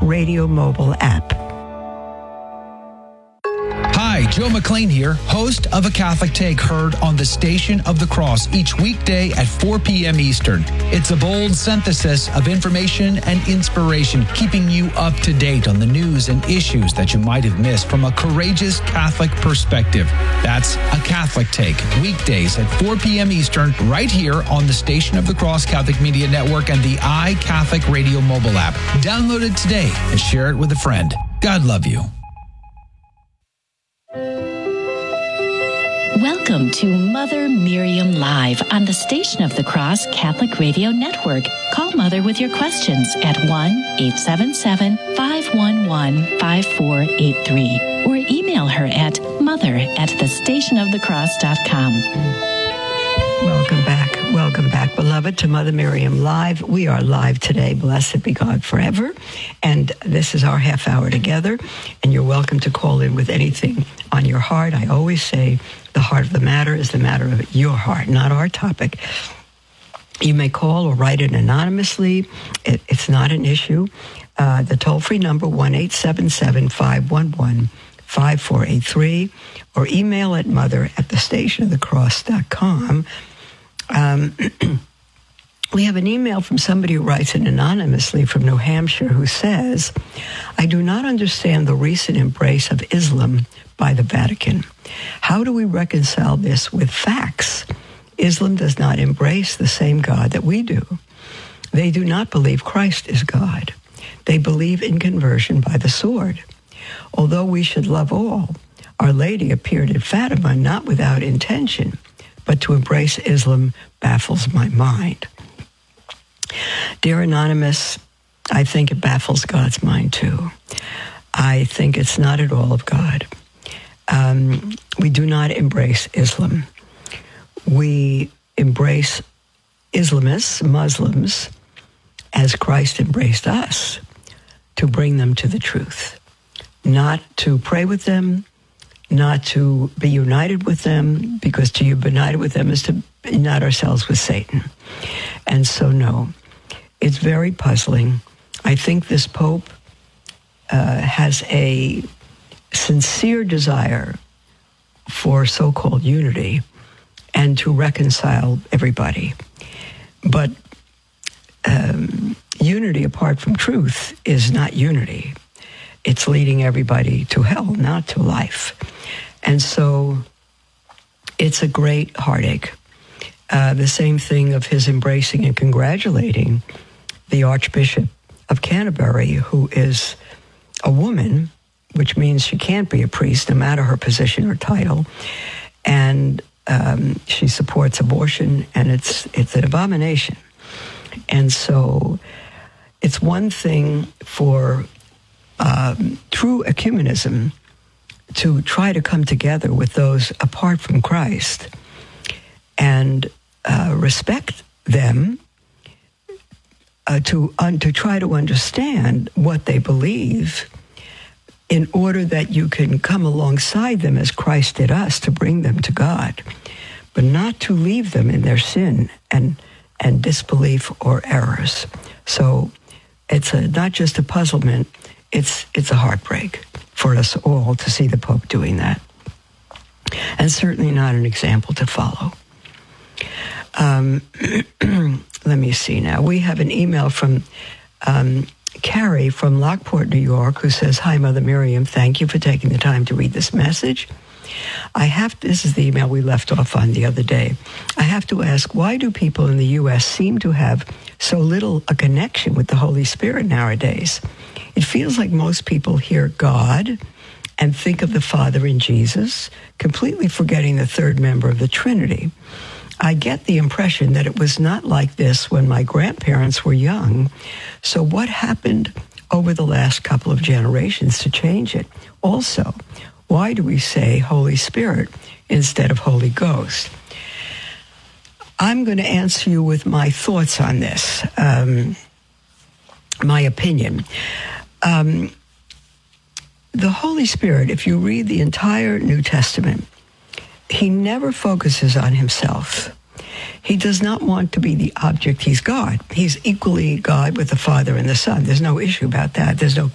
Radio mobile app. Hi, Joe McLean here, host of A Catholic Take, heard on the Station of the Cross each weekday at 4 p.m. Eastern. It's a bold synthesis of information and inspiration, keeping you up to date on the news and issues that you might have missed from a courageous Catholic perspective. That's A Catholic Take, weekdays at 4 p.m. Eastern, right here on the Station of the Cross Catholic Media Network and the iCatholic Radio mobile app. Download it today and share it with a friend. God love you. Welcome to Mother Miriam Live on the Station of the Cross Catholic Radio Network. Call Mother with your questions at 1-877-511-5483 or email her at mother@thestationofthecross.com. Welcome back, beloved, to Mother Miriam Live. We are live today. Blessed be God forever. And this is our half hour together. And you're welcome to call in with anything on your heart. I always say the heart of the matter is the matter of your heart, not our topic. You may call or write it anonymously. It's not an issue. The toll-free number, 1-877-511-5483, or email at mother@thestationofthecross.com. We have an email from somebody who writes it anonymously from New Hampshire who says, I do not understand the recent embrace of Islam by the Vatican. How do we reconcile this with facts? Islam does not embrace the same God that we do. They do not believe Christ is God. They believe in conversion by the sword. Although we should love all, Our Lady appeared at Fatima not without intention, but to embrace Islam baffles my mind. Dear Anonymous, I think it baffles God's mind too. I think it's not at all of God. We do not embrace Islam. We embrace Islamists, Muslims, as Christ embraced us, to bring them to the truth, not to pray with them, not to be united with them, because to be united with them is to unite ourselves with Satan. And so, no, it's very puzzling. I think this Pope has a sincere desire for so-called unity and to reconcile everybody. But unity apart from truth is not unity. It's leading everybody to hell, not to life. And so it's a great heartache. The same thing of his embracing and congratulating the Archbishop of Canterbury, who is a woman, which means she can't be a priest, no matter her position or title. And she supports abortion, and it's an abomination. And so it's one thing for true ecumenism to try to come together with those apart from Christ and respect them, to try to understand what they believe, in order that you can come alongside them as Christ did us to bring them to God, but not to leave them in their sin and disbelief or errors. So it's not just a puzzlement, it's a heartbreak for us all to see the Pope doing that. And certainly not an example to follow. Let me see now. We have an email from Carrie from Lockport, New York, who says, Hi, Mother Miriam. Thank you for taking the time to read this message. This is the email we left off on the other day. I have to ask, why do people in the U.S. seem to have so little a connection with the Holy Spirit nowadays? It feels like most people hear God and think of the Father in Jesus, completely forgetting the third member of the Trinity. I get the impression that it was not like this when my grandparents were young. So what happened over the last couple of generations to change it? Also, why do we say Holy Spirit instead of Holy Ghost? I'm going to answer you with my thoughts on this, my opinion. The Holy Spirit, if you read the entire New Testament, he never focuses on himself. He does not want to be the object. He's God. He's equally God with the Father and the Son. There's no issue about that. There's no